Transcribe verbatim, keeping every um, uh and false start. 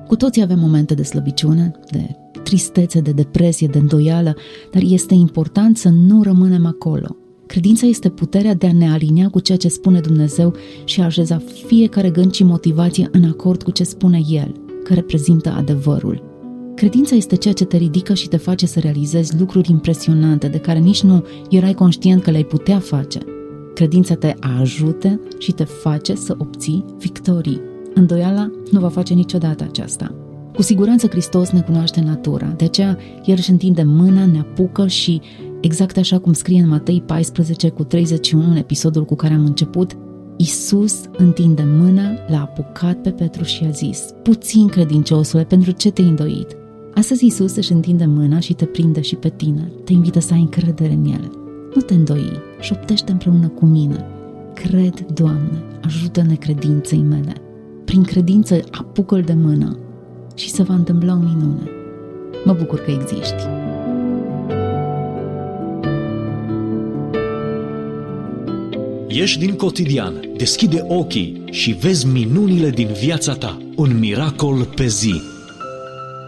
Cu toții avem momente de slăbiciune, de tristețe, de depresie, de îndoială, dar este important să nu rămânem acolo. Credința este puterea de a ne alinia cu ceea ce spune Dumnezeu și a așeza fiecare gând și motivație în acord cu ce spune El, că reprezintă adevărul. Credința este ceea ce te ridică și te face să realizezi lucruri impresionante de care nici nu erai conștient că le-ai putea face. Credința te ajută și te face să obții victorii. Îndoiala nu va face niciodată aceasta. Cu siguranță Hristos ne cunoaște natura, de aceea El își întinde mâna, ne apucă și, exact așa cum scrie în Matei paisprezece cu treizeci și unu, în episodul cu care am început, Iisus întinde mâna, l-a apucat pe Petru și i-a zis: puțin credinciosule, pentru ce te-ai îndoit? Astăzi Iisus își întinde mâna și te prinde și pe tine, te invită să ai încredere în El. Nu te îndoi, șoptește împreună cu mine: cred, Doamne, ajută-ne credinței mele. Prin credință apucă-L de mână și se va întâmpla o minune. Mă bucur că existi. Ieși din cotidian, deschide ochii și vezi minunile din viața ta. Un miracol pe zi.